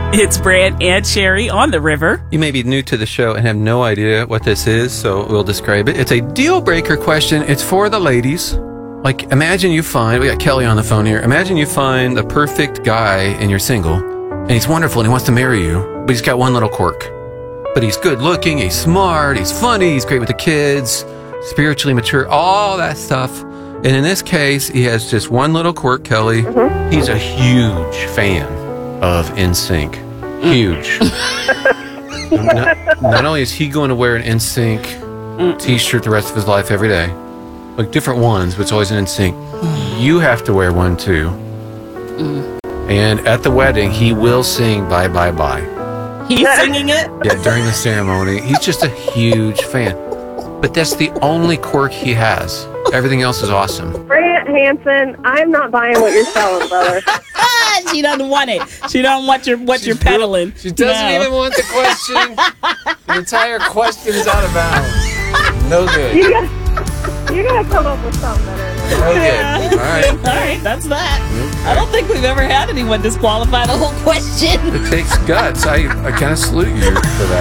It's Brant and Sherry on the river. You may be new to the show and have no idea what this is, so we'll describe it. It's a deal breaker question. It's for the ladies. Like, imagine you find, we got Kelly on the phone here. Imagine you find the perfect guy and you're single, and he's wonderful and he wants to marry you, but he's got one little quirk. But he's good looking, he's smart, he's funny, he's great with the kids, spiritually mature, all that stuff. And in this case, he has just one little quirk, Kelly. He's a huge fan of NSYNC. Huge. Not only is he going to wear an NSYNC t-shirt the rest of his life every day, like different ones, but it's always an NSYNC. You have to wear one too. And at the wedding, he will sing Bye Bye Bye. He's singing it? Yeah, during the ceremony. He's just a huge fan. But that's the only quirk he has. Everything else is awesome. Brant Hansen, I'm not buying what you're selling, brother. She doesn't want it. She don't want what you're peddling. She doesn't even want the question. The entire question is out of bounds. No good. You gotta come up with something better. No good. All right. All right, that's that. Okay. I don't think we've ever had anyone disqualify the whole question. It takes guts. I kind of salute you for that.